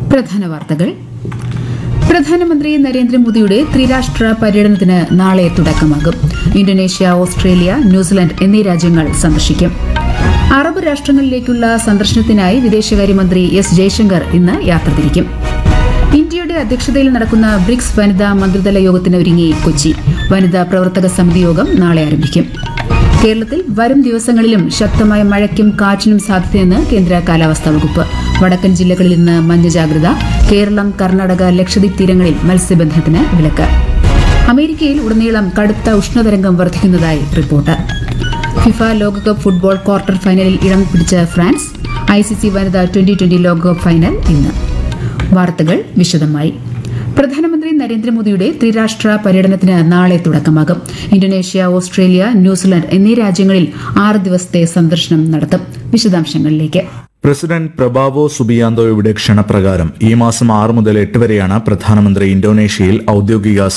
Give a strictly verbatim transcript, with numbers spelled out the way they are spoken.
പ്രധാന വാർത്തകൾ. പ്രധാനമന്ത്രി നരേന്ദ്രമോദിയുടെ ത്രിരാഷ്ട്ര പര്യടനത്തിന് നാളെ തുടക്കമാകും. ഇന്തോനേഷ്യ, ഓസ്ട്രേലിയ, ന്യൂസിലൻഡ് എന്നീ രാജ്യങ്ങൾ സന്ദർശിക്കും. അറബ് രാഷ്ട്രങ്ങളിലേക്കുള്ള സന്ദർശനത്തിനായി വിദേശകാര്യമന്ത്രി എസ് ജയശങ്കർ ഇന്ന് യാത്ര തിരിക്കും. ഇന്ത്യയുടെ അധ്യക്ഷതയിൽ നടക്കുന്ന ബ്രിക്സ് വനിതാ മന്ത്രിതല യോഗത്തിന് ഒരുങ്ങി കൊച്ചി. വനിതാ പ്രവർത്തക സമിതി യോഗം നാളെ ആരംഭിക്കും. കേരളത്തിൽ വരും ദിവസങ്ങളിലും ശക്തമായ മഴയ്ക്കും കാറ്റിനും സാധ്യതയെന്ന് കേന്ദ്ര കാലാവസ്ഥാ വകുപ്പ്. വടക്കൻ ജില്ലകളിൽ ഇന്ന് മഞ്ഞ ജാഗ്രത. കേരളം, കർണാടക, ലക്ഷദ്വീപ് തീരങ്ങളിൽ മത്സ്യബന്ധനത്തിന് വിലക്ക്. അമേരിക്കയിൽ ഉടനീളം കടുത്ത ഉഷ്ണതരംഗം വർദ്ധിക്കുന്നതായി റിപ്പോർട്ട്. ഫിഫ ലോകകപ്പ് ഫുട്ബോൾ ക്വാർട്ടർ ഫൈനലിൽ ഇടം പിടിച്ച ഫ്രാൻസ്. ഐസിസി വനിതാ ട്വന്റി ട്വന്റി ലോകകപ്പ് ഫൈനൽ ഇന്ന്. വാർത്തകൾ വിശദമായി. പ്രധാനമന്ത്രി നരേന്ദ്രമോദിയുടെ ത്രിരാഷ്ട്ര പര്യടനത്തിന് നാളെ തുടക്കമാകും. ഇന്തോനേഷ്യ, ഓസ്ട്രേലിയ, ന്യൂസിലൻഡ് എന്നീ രാജ്യങ്ങളിൽ ആറ് ദിവസത്തെ സന്ദർശനം നടത്തും. വിശദാംശങ്ങളിലേക്ക്. പ്രസിഡന്റ് പ്രബാവോ സുബിയാന്തോയുടെ ക്ഷണപ്രകാരം ഈ മാസം ആറ് മുതൽ എട്ട് വരെയാണ് പ്രധാനമന്ത്രി ഇന്തോനേഷ്യയിൽ ഔദ്യോഗിക